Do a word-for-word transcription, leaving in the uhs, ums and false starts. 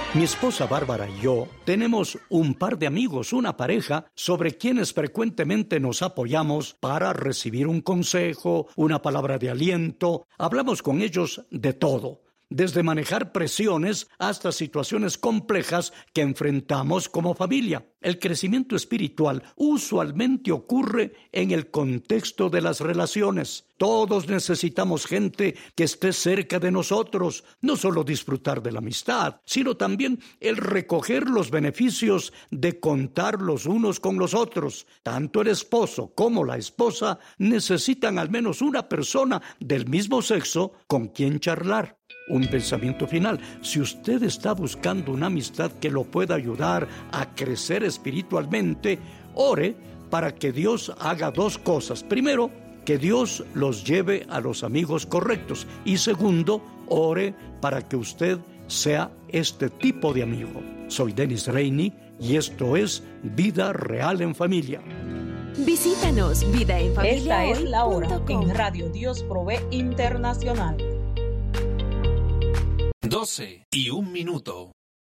Mi esposa Bárbara y yo tenemos un par de amigos, una pareja, sobre quienes frecuentemente nos apoyamos para recibir un consejo, una palabra de aliento. Hablamos con ellos de todo, desde manejar presiones hasta situaciones complejas que enfrentamos como familia. El crecimiento espiritual usualmente ocurre en el contexto de las relaciones. Todos necesitamos gente que esté cerca de nosotros, no solo disfrutar de la amistad, sino también el recoger los beneficios de contar los unos con los otros. Tanto el esposo como la esposa necesitan al menos una persona del mismo sexo con quien charlar. Un pensamiento final: si usted está buscando una amistad que lo pueda ayudar a crecer espiritualmente, ore para que Dios haga dos cosas. Primero, que Dios los lleve a los amigos correctos. Y segundo, ore para que usted sea este tipo de amigo. Soy Dennis Rainey y esto es Vida Real en Familia. Visítanos, Vida en Familia. Esta es la hora en Radio Dios Provee Internacional. doce y un minuto.